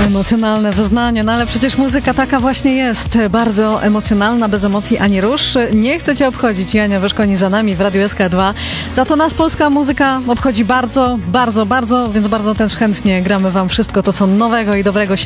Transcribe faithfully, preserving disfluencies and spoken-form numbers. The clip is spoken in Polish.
Emocjonalne wyznanie, no ale przecież muzyka taka właśnie jest, bardzo emocjonalna, bez emocji ani rusz. Nie chcę cię obchodzić, Jania Wyszkoni za nami w Radiu S K dwa. Za to nas polska muzyka obchodzi bardzo, bardzo, bardzo, więc bardzo też chętnie gramy wam wszystko to, co nowego i dobrego się